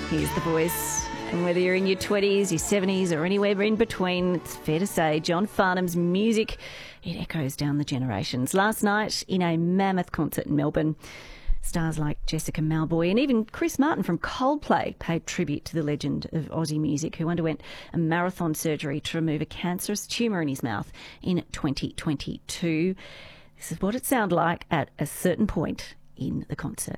Here's the voice. And whether you're in your 20s, your 70s or anywhere in between, it's fair to say John Farnham's music, it echoes down the generations. Last night in a mammoth concert in Melbourne, stars like Jessica Mauboy and even Chris Martin from Coldplay paid tribute to the legend of Aussie music, who underwent a marathon surgery to remove a cancerous tumour in his mouth in 2022. This is what it sounded like at a certain point in the concert.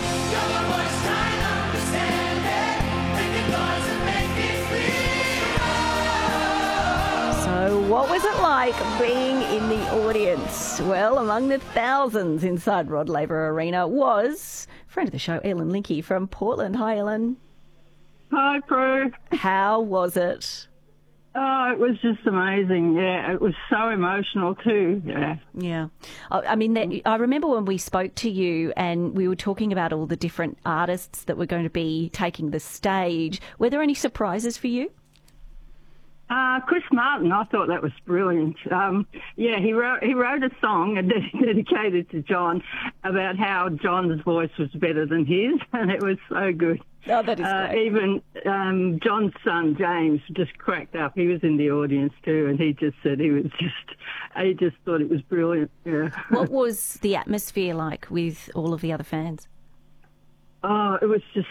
So what was it like being in the audience? Well, among the thousands inside Rod Laver Arena was friend of the show, Ellen Linky from Portland. Hi, Ellen. Hi, Prue. How was it? Oh, it was just amazing. Yeah, it was so emotional too. Yeah. I mean, I remember when we spoke to you and we were talking about all the different artists that were going to be taking the stage. Were there any surprises for you? Chris Martin, I thought that was brilliant. He wrote a song dedicated to John about how John's voice was better than his, and it was so good. Oh, that is great. Even John's son, James, just cracked up. He was in the audience too, and he just said he just thought it was brilliant. Yeah. What was the atmosphere like with all of the other fans? Oh, it was just,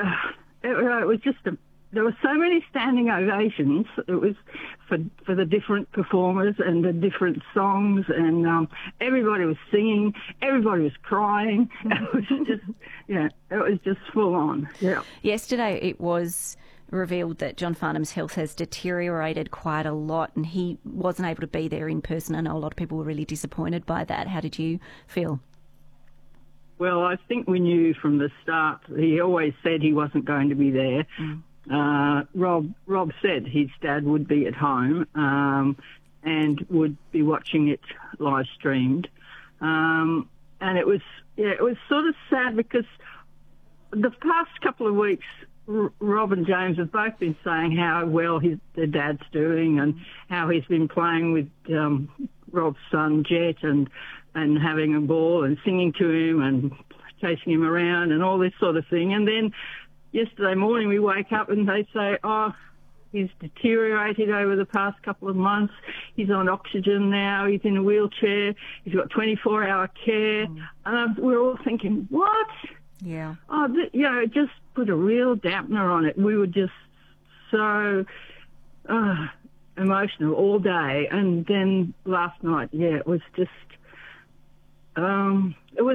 there were so many standing ovations. It was for the different performers and the different songs, and everybody was singing, everybody was crying. It was just full on. Yeah. Yesterday it was revealed that John Farnham's health has deteriorated quite a lot, and he wasn't able to be there in person. I know a lot of people were really disappointed by that. How did you feel? Well, I think we knew from the start. He always said he wasn't going to be there. Rob said his dad would be at home and would be watching it live streamed, and it was sort of sad because the past couple of weeks Rob and James have both been saying how well their dad's doing and how he's been playing with Rob's son Jet and having a ball and singing to him and chasing him around and all this sort of thing. And then yesterday morning we wake up and they say, oh, he's deteriorated over the past couple of months. He's on oxygen now. He's in a wheelchair. He's got 24-hour care. And we're all thinking, what? Yeah. Oh, it just put a real dampener on it. We were just so emotional all day. And then last night, it was just, it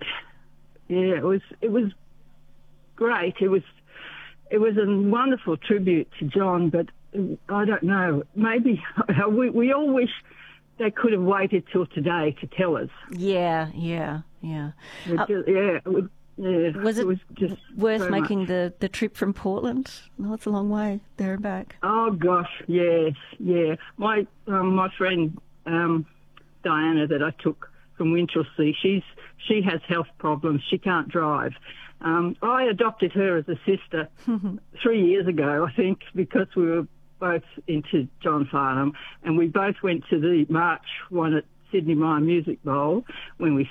was great. It was a wonderful tribute to John, but I don't know. Maybe we all wish they could have waited till today to tell us. Yeah. Was it just worth so making much. the trip from Portland? No, it's a long way there and back. Oh gosh, yes, yeah. My friend Diana that I took from Winchelsea, she has health problems. She can't drive. I adopted her as a sister 3 years ago, I think, because we were both into John Farnham, and we both went to the March one at Sydney Mime Music Bowl when we